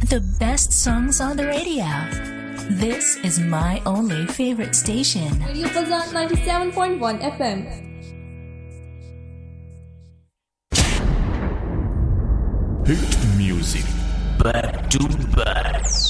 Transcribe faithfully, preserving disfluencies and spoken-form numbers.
The best songs on the radio. This is my only favorite station. Radio Fazan ninety-seven point one F M. Hit music back to back.